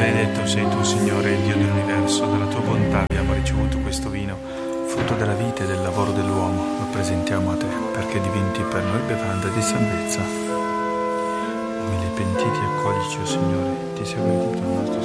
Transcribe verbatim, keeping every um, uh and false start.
Benedetto sei tu, Signore, il Dio dell'universo, dalla tua bontà abbiamo ricevuto questo vino, frutto della vita e del lavoro dell'uomo. Lo presentiamo a te, perché diventi per noi bevanda di salvezza. Umili e pentiti, accoglici, o Signore, ti sia benedetto il nostro